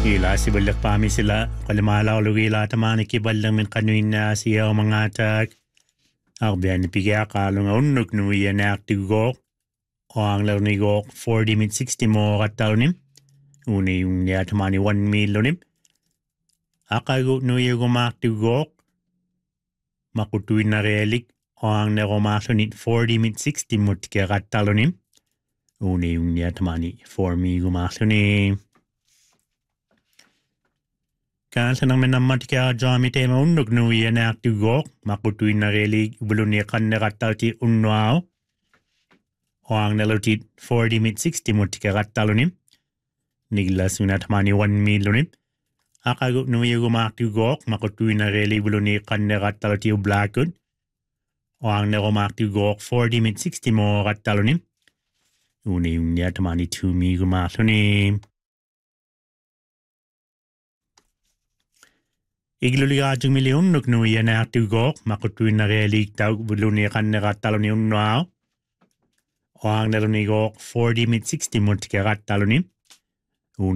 Ila si balak pami sila kalimala ulugila tamani kibalang min kanuin na siya o mga tag. Akbiyan ni pigya kalong unnog nuya na aktigo. O ang laro ni go 40 min 60 mo katalonim. Una yung niya tamani 1 millonim. Akago nuya go maktigo. Makutuin na realik. O ang laro masunit 40 min 60 mo tika katalonim. Una yung niya tamani 4 mi go masunit. Kansa nang menamat kaya jami tema unnog nuya na aktigo. Makutuin na realik. Bulun niya kan nakatalti unwao. O ang nalotit 40 min 60 mo tika katalonim. Niglas yung natamani 1 millonim. Akago nuya go maktigo. Makutuin na realik bulun niya kan nakatalti ublakod. O ang nako maktigo 40 min 60 mo katalonim. Una yung niya tamani 2 mi go maktonim. Igluligadjong milyon nuk nuya na aktigo. Makutuin na realik tau bulun niya kan nakatalonim unwao. O ang nalunigo 40 min 60 mo tika katalonim.